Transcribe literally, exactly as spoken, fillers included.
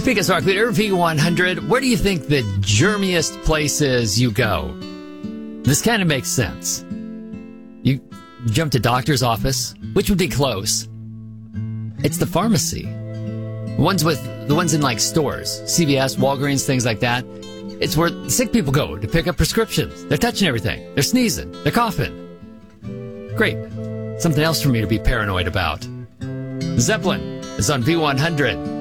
Speaking of smart meter, V one hundred, where do you think the germiest place is you go? This kind of makes sense. You jump to doctor's office, which would be close. It's the pharmacy. The ones with the ones in like stores, C V S, Walgreens, things like that. It's where sick people go to pick up prescriptions. They're touching everything. They're sneezing. They're coughing. Great. Something else for me to be paranoid about. Zeppelin is on V one hundred.